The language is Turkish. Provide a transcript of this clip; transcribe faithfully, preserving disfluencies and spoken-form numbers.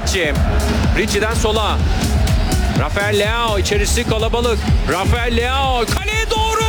Ricci. Ricci'den sola. Rafael Leao içerisi kalabalık. Rafael Leao kaleye doğru